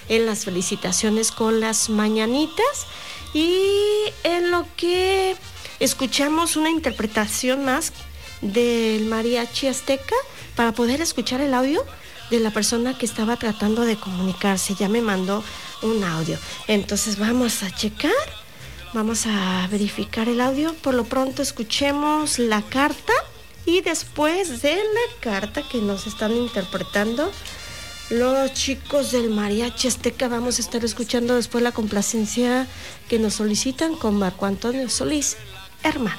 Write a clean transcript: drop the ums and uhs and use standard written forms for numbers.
en las felicitaciones con las mañanitas y en lo que escuchamos una interpretación más del mariachi azteca para poder escuchar el audio de la persona que estaba tratando de comunicarse. Ya me mandó un audio. Entonces vamos a checar, vamos a verificar el audio. Por lo pronto escuchemos la carta y después de la carta que nos están interpretando los chicos del mariachi azteca, vamos a estar escuchando después la complacencia que nos solicitan con Marco Antonio Solís, hermano.